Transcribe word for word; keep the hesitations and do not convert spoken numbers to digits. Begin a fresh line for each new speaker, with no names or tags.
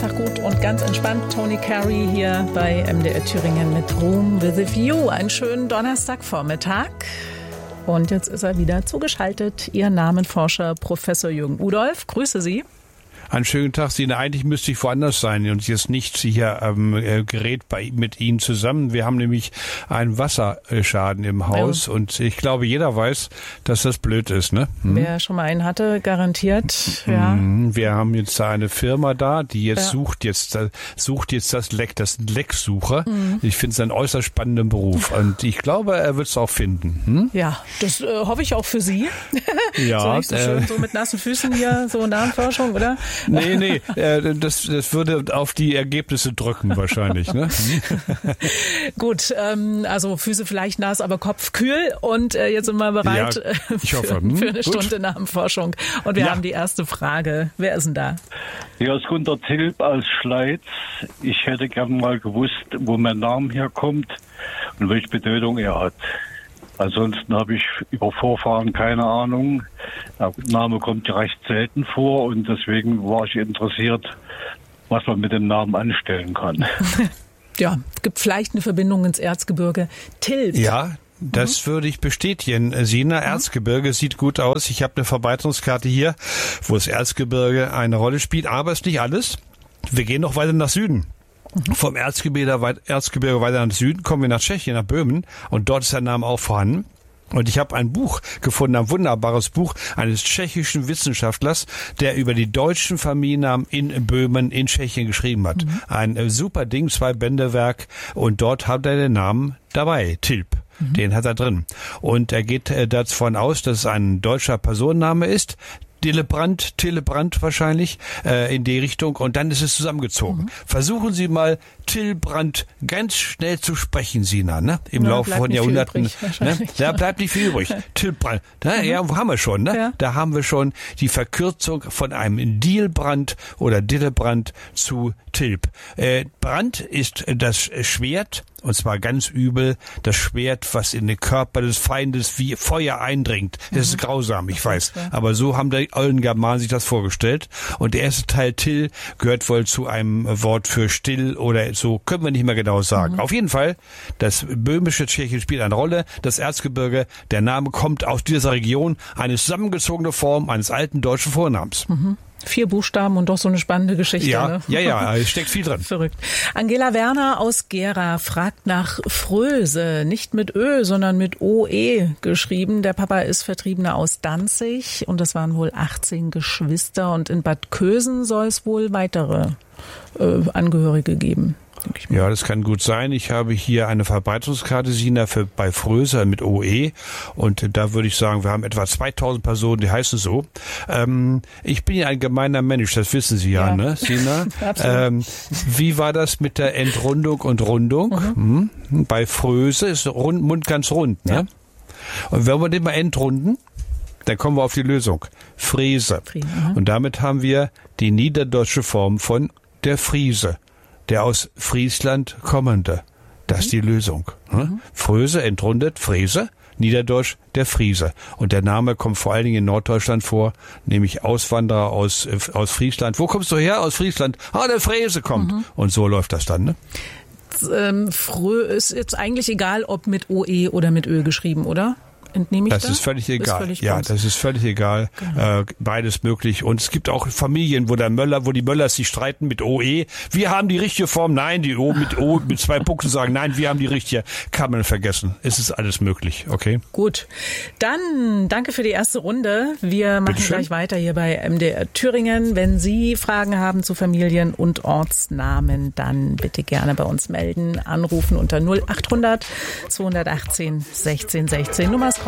einfach gut und ganz entspannt. Tony Carey hier bei M D R Thüringen mit Room with a View. Einen schönen Donnerstagvormittag. Und jetzt ist er wieder zugeschaltet. Ihr Namenforscher Professor Jürgen Udolph. Grüße Sie.
Einen schönen Tag, Sina. Eigentlich müsste ich woanders sein und jetzt nicht hier am ähm, Gerät bei, mit Ihnen zusammen. Wir haben nämlich einen Wasserschaden im Haus ja. Und ich glaube, jeder weiß, dass das blöd ist, ne? Hm?
Wer schon mal einen hatte, garantiert, ja.
Wir haben jetzt eine Firma da, die jetzt ja. sucht jetzt sucht jetzt das Leck, das Lecksucher. Mhm. Ich finde es einen äußerst spannenden Beruf und ich glaube, er wird es auch finden. Hm?
Ja, das äh, hoffe ich auch für Sie.
Ja.
So nicht so schön, äh, so mit nassen Füßen hier, so Namenforschung, oder?
Nee, nee, äh, das, das würde auf die Ergebnisse drücken wahrscheinlich. Ne?
Gut, ähm, also Füße vielleicht nass, aber Kopf kühl. Und äh, jetzt sind wir bereit
ja, ich
für,
hoffe. Hm,
für eine
gut.
Stunde Namenforschung. Und wir ja. haben die erste Frage. Wer ist denn da?
Hier ist Gunter Tilp aus Schleiz. Ich hätte gern mal gewusst, wo mein Name herkommt und welche Bedeutung er hat. Ansonsten habe ich über Vorfahren keine Ahnung. Der Name kommt ja recht selten vor und deswegen war ich interessiert, was man mit dem Namen anstellen kann.
Ja, es gibt vielleicht eine Verbindung ins Erzgebirge. Tilp.
Ja, das mhm. würde ich bestätigen. Sina, mhm. Erzgebirge sieht gut aus. Ich habe eine Verbreitungskarte hier, wo das Erzgebirge eine Rolle spielt, aber es ist nicht alles. Wir gehen noch weiter nach Süden. Vom Erzgebirge, Erzgebirge weiter nach Süden kommen wir nach Tschechien, nach Böhmen und dort ist der Name auch vorhanden. Und ich habe ein Buch gefunden, ein wunderbares Buch eines tschechischen Wissenschaftlers, der über die deutschen Familiennamen in Böhmen in Tschechien geschrieben hat. Mhm. Ein super Ding, zwei Bändewerk und dort hat er den Namen dabei, Tilp. Mhm. Den hat er drin. Und er geht äh, davon aus, dass es ein deutscher Personenname ist. Dillebrand, Tillebrand wahrscheinlich, äh, in die Richtung. Und dann ist es zusammengezogen. Mhm. Versuchen Sie mal, Tillbrand ganz schnell zu sprechen, Sina, ne? Im ja, Laufe von Jahrhunderten. Übrig, ne? Da bleibt nicht viel übrig. Tillbrand. Da, mhm. Ja, wo haben wir schon, ne? Ja. Da haben wir schon die Verkürzung von einem Dielbrand oder Dillebrand zu Tilp. Äh, Brand ist das Schwert, und zwar ganz übel, das Schwert, was in den Körper des Feindes wie Feuer eindringt. Das mhm. ist grausam, ich weiß. Aber so haben die alten Germanen sich das vorgestellt. Und der erste Teil Till gehört wohl zu einem Wort für still oder so, können wir nicht mehr genau sagen. Mhm. Auf jeden Fall, das böhmische Tschechien spielt eine Rolle. Das Erzgebirge, der Name kommt aus dieser Region, eine zusammengezogene Form eines alten deutschen Vornamens.
Mhm. Vier Buchstaben und doch so eine spannende Geschichte.
Ja,
ne?
ja, ja, es steckt viel drin.
Verrückt. Angela Werner aus Gera fragt nach Fröse. Nicht mit Ö, sondern mit O E geschrieben. Der Papa ist Vertriebener aus Danzig und es waren wohl achtzehn Geschwister. Und in Bad Kösen soll es wohl weitere äh, Angehörige geben.
Ja, das kann gut sein. Ich habe hier eine Verbreitungskarte, Sina, für, bei Fröse mit O E. Und da würde ich sagen, wir haben etwa zweitausend Personen, die heißen so. Ähm, ich bin ja ein gemeiner Mensch, das wissen Sie ja, ja. ne, Sina? ähm, wie war das mit der Entrundung und Rundung? Mhm. Hm? Bei Fröse ist der rund, Mund ganz rund, ne? Ja. Und wenn wir den mal entrunden, dann kommen wir auf die Lösung. Friese. Friese. Und damit haben wir die niederdeutsche Form von der Friese. Der aus Friesland kommende. Das ist die Lösung. Mhm. Fröse, entrundet, Fräse, Niederdeutsch, der Friese. Und der Name kommt vor allen Dingen in Norddeutschland vor, nämlich Auswanderer aus, aus Friesland. Wo kommst du her? Aus Friesland. Ah, der Fräse kommt. Mhm. Und so läuft das dann, ne?
Ähm, Frö ist jetzt eigentlich egal, ob mit O E oder mit Ö geschrieben, oder? Entnehme ich
das
da?
ist völlig egal.
Ist völlig
ja, das ist völlig egal.
Genau.
Äh, beides möglich. Und es gibt auch Familien, wo der Möller, wo die Möllers sich streiten mit O E. Wir haben die richtige Form. Nein, die O mit O mit zwei Punkten sagen, nein, wir haben die richtige. Kann man vergessen. Es ist alles möglich. Okay.
Gut. Dann danke für die erste Runde. Wir machen gleich weiter hier bei M D R Thüringen. Wenn Sie Fragen haben zu Familien- und Ortsnamen, dann bitte gerne bei uns melden. Anrufen unter null acht hundert zweihundertachtzehn sechzehn sechzehn. Nummer ist